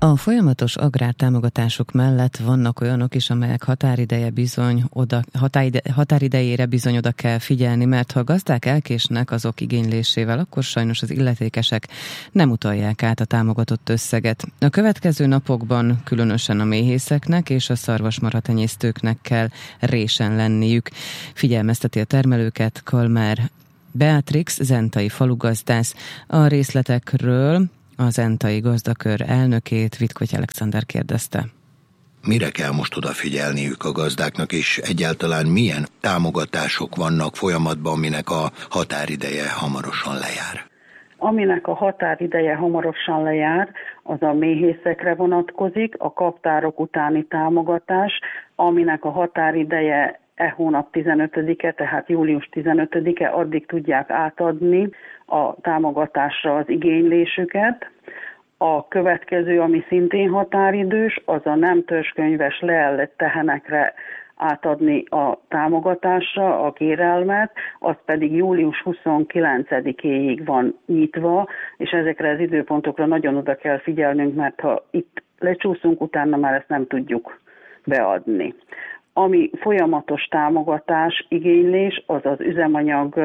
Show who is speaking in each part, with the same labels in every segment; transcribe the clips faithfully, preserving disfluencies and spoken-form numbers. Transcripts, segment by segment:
Speaker 1: A folyamatos agrártámogatások mellett vannak olyanok is, amelyek határideje bizony oda, határide, határidejére bizony oda kell figyelni, mert ha a gazdák elkésnek azok igénylésével, akkor sajnos az illetékesek nem utalják át a támogatott összeget. A következő napokban különösen a méhészeknek és a szarvasmarhatenyésztőknek kell résen lenniük. Figyelmezteti a termelőket Kalmár Beatrix, zentai falugazdász. A részletekről a zentai gazdakör elnökét, Vitkoty Alexander kérdezte.
Speaker 2: Mire kell most odafigyelniük a gazdáknak, és egyáltalán milyen támogatások vannak folyamatban, aminek a határideje hamarosan lejár?
Speaker 3: Aminek a határideje hamarosan lejár, az a méhészekre vonatkozik, a kaptárok utáni támogatás, aminek a határideje e hónap tizenötödike, tehát július tizenötödike, addig tudják átadni a támogatásra az igénylésüket. A következő, ami szintén határidős, az a nem törzskönyves leellett tehenekre átadni a támogatásra, a kérelmet, az pedig július huszonkilencedikéig van nyitva, és ezekre az időpontokra nagyon oda kell figyelnünk, mert ha itt lecsúszunk, utána már ezt nem tudjuk beadni. Ami folyamatos támogatás, igénylés, az az üzemanyag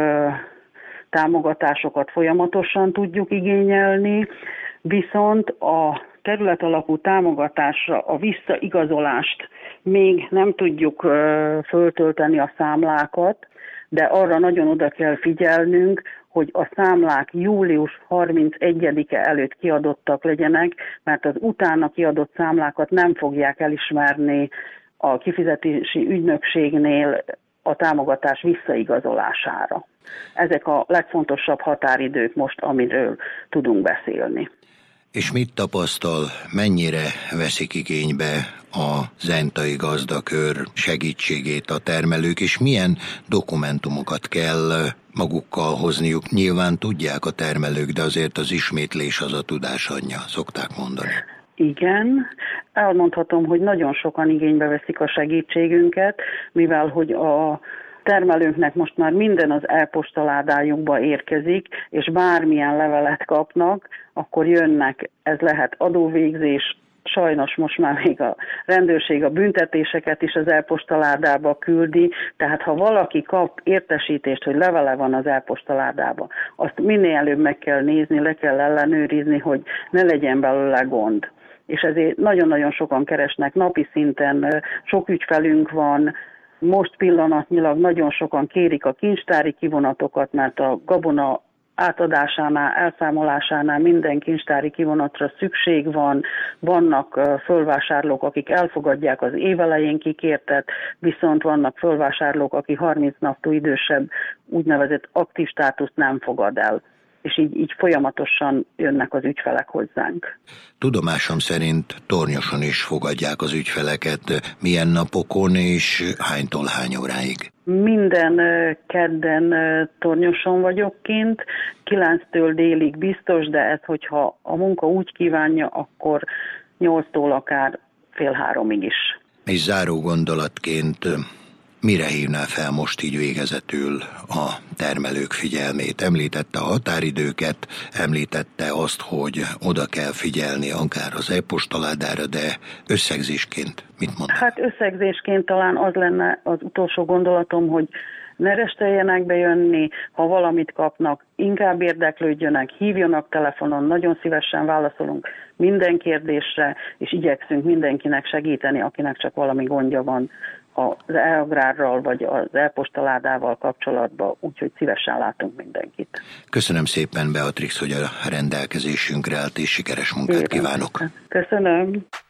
Speaker 3: támogatásokat folyamatosan tudjuk igényelni, viszont a terület alapú támogatásra a visszaigazolást még nem tudjuk föltölteni a számlákat, de arra nagyon oda kell figyelnünk, hogy a számlák július harmincegyedike előtt kiadottak legyenek, mert az utána kiadott számlákat nem fogják elismerni a kifizetési ügynökségnél a támogatás visszaigazolására. Ezek a legfontosabb határidők most, amiről tudunk beszélni.
Speaker 2: És mit tapasztal, mennyire veszik igénybe a zentai gazdakör segítségét a termelők, és milyen dokumentumokat kell magukkal hozniuk? Nyilván tudják a termelők, de azért az ismétlés az a tudás anyja, szokták mondani.
Speaker 3: Igen, elmondhatom, hogy nagyon sokan igénybe veszik a segítségünket, mivel hogy a termelőknek most már minden az e-postaládájukba érkezik, és bármilyen levelet kapnak, akkor jönnek, ez lehet adóvégzés, sajnos most már még a rendőrség a büntetéseket is az e-postaládába küldi, tehát ha valaki kap értesítést, hogy levele van az e-postaládába, azt minél előbb meg kell nézni, le kell ellenőrizni, hogy ne legyen belőle gond. És ezért nagyon-nagyon sokan keresnek napi szinten, sok ügyfelünk van, most pillanatnyilag nagyon sokan kérik a kincstári kivonatokat, mert a gabona átadásánál, elszámolásánál minden kincstári kivonatra szükség van. Vannak fölvásárlók, akik elfogadják az évelején kikértet, viszont vannak fölvásárlók, akik harminc naptól idősebb úgynevezett aktív státuszt nem fogad el. És így, így folyamatosan jönnek az ügyfelek hozzánk.
Speaker 2: Tudomásom szerint Tornyoson is fogadják az ügyfeleket. Milyen napokon és hánytól hány óráig?
Speaker 3: Minden kedden Tornyoson vagyok kint, kilenctől délig biztos, de ez, hogyha a munka úgy kívánja, akkor nyolctól akár fél háromig is.
Speaker 2: És záró gondolatként mire hívná fel most így végezetül a termelők figyelmét? Említette a határidőket, említette azt, hogy oda kell figyelni akár az e-postaládára, de összegzésként mit mond?
Speaker 3: Hát összegzésként talán az lenne az utolsó gondolatom, hogy ne resteljenek bejönni, ha valamit kapnak, inkább érdeklődjönek, hívjanak telefonon, nagyon szívesen válaszolunk minden kérdésre, és igyekszünk mindenkinek segíteni, akinek csak valami gondja van az e-agrárral vagy az e-postaládával kapcsolatban, úgyhogy szívesen látunk mindenkit.
Speaker 2: Köszönöm szépen, Beatrix, hogy a rendelkezésünkre állt, és sikeres munkát kívánok.
Speaker 3: Köszönöm.